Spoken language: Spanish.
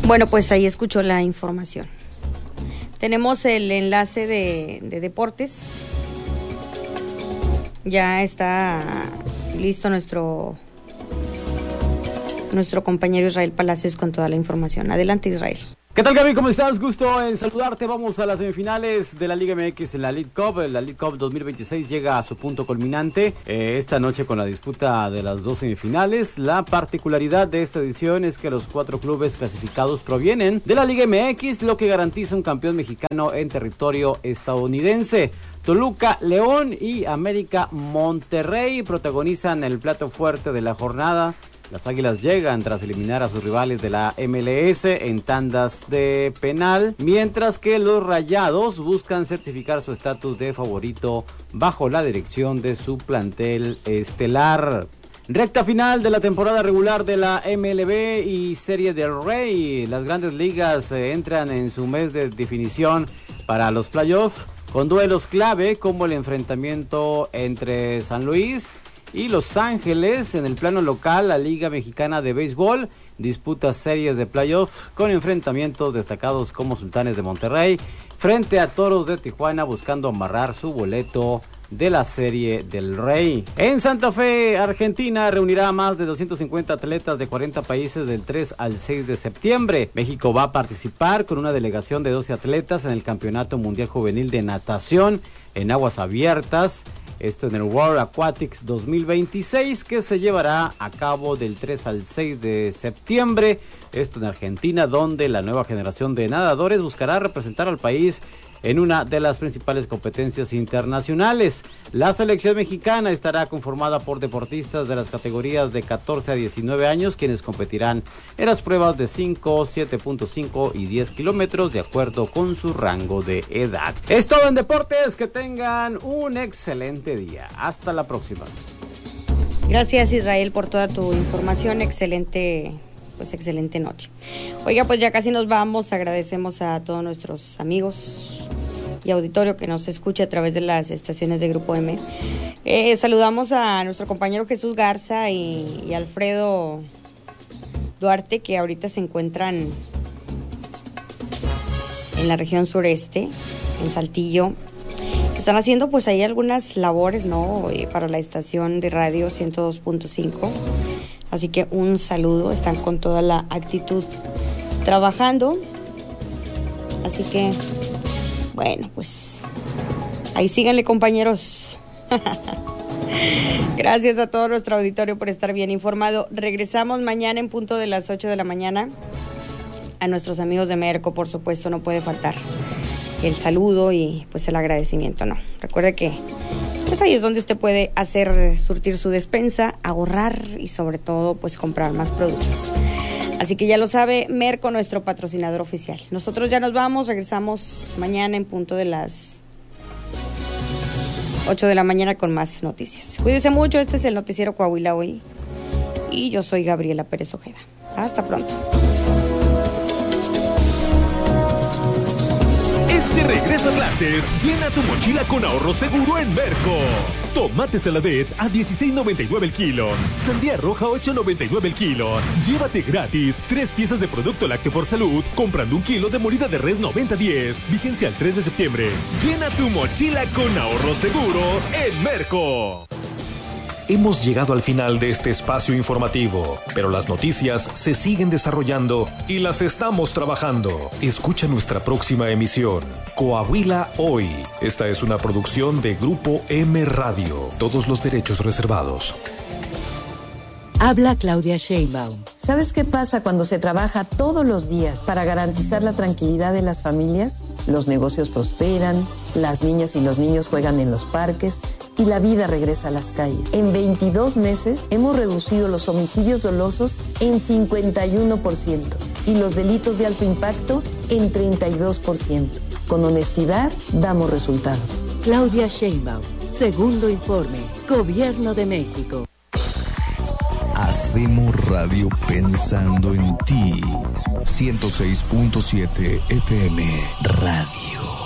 Bueno, pues ahí escuchó la información. Tenemos el enlace de deportes. Ya está listo nuestro compañero Israel Palacios con toda la información. Adelante, Israel. ¿Qué tal, Gaby? ¿Cómo estás? Gusto en saludarte. Vamos a las semifinales de la Liga MX en la League Cup. La League Cup 2026 llega a su punto culminante esta noche con la disputa de las dos semifinales. La particularidad de esta edición es que los 4 clubes clasificados provienen de la Liga MX, lo que garantiza un campeón mexicano en territorio estadounidense. Toluca, León y América Monterrey protagonizan el plato fuerte de la jornada. Las Águilas llegan tras eliminar a sus rivales de la MLS en tandas de penal, mientras que los Rayados buscan certificar su estatus de favorito bajo la dirección de su plantel estelar. Recta final de la temporada regular de la MLB y Serie del Rey. Las grandes ligas entran en su mes de definición para los playoffs, con duelos clave como el enfrentamiento entre San Luis y Los Ángeles. En el plano local, la Liga Mexicana de Béisbol disputa series de playoffs con enfrentamientos destacados como Sultanes de Monterrey frente a Toros de Tijuana, buscando amarrar su boleto de la Serie del Rey. En Santa Fe, Argentina, reunirá a más de 250 atletas de 40 países del 3 al 6 de septiembre. México va a participar con una delegación de 12 atletas en el Campeonato Mundial Juvenil de Natación en aguas abiertas. Esto en el World Aquatics 2026, que se llevará a cabo del 3 al 6 de septiembre. Esto en Argentina, donde la nueva generación de nadadores buscará representar al país en una de las principales competencias internacionales. La selección mexicana estará conformada por deportistas de las categorías de 14 a 19 años, quienes competirán en las pruebas de 5, 7.5 y 10 kilómetros de acuerdo con su rango de edad. Es todo en deportes, que tengan un excelente día. Hasta la próxima. Gracias, Israel, por toda tu información. Excelente noche. Oiga, pues ya casi nos vamos. Agradecemos a todos nuestros amigos y auditorio que nos escucha a través de las estaciones de Grupo M. Saludamos a nuestro compañero Jesús Garza y Alfredo Duarte, que ahorita se encuentran en la región sureste, en Saltillo. Están haciendo pues ahí algunas labores, ¿no? Para la estación de radio 102.5. Así que un saludo, están con toda la actitud trabajando. Así que, bueno, pues ahí síganle, compañeros. Gracias a todo nuestro auditorio por estar bien informado. Regresamos mañana en punto de las 8 de la mañana. A nuestros amigos de Merco, por supuesto, no puede faltar el saludo y pues el agradecimiento, ¿no? Recuerde que pues ahí es donde usted puede surtir su despensa, ahorrar y sobre todo pues comprar más productos. Así que ya lo sabe, Merco, nuestro patrocinador oficial. Nosotros ya nos vamos, regresamos mañana en punto de las 8 de la mañana con más noticias. Cuídese mucho, este es el Noticiero Coahuila Hoy y yo soy Gabriela Pérez Ojeda. Hasta pronto. Este regreso a clases, llena tu mochila con ahorro seguro en Merco. Tomate Saladet a $16.99 el kilo. Sandía roja a $8.99 el kilo. Llévate gratis 3 piezas de producto lácteo por salud comprando 1 kilo de molida de res 90-10. Vigencia el 3 de septiembre. Llena tu mochila con ahorro seguro en Merco. Hemos llegado al final de este espacio informativo, pero las noticias se siguen desarrollando y las estamos trabajando. Escucha nuestra próxima emisión, Coahuila Hoy. Esta es una producción de Grupo M Radio. Todos los derechos reservados. Habla Claudia Sheinbaum. ¿Sabes qué pasa cuando se trabaja todos los días para garantizar la tranquilidad de las familias? Los negocios prosperan, las niñas y los niños juegan en los parques y la vida regresa a las calles. En 22 meses hemos reducido los homicidios dolosos en 51% y los delitos de alto impacto en 32%. Con honestidad damos resultados. Claudia Sheinbaum, segundo informe, Gobierno de México. Hacemos radio pensando en ti. 106.7 FM Radio.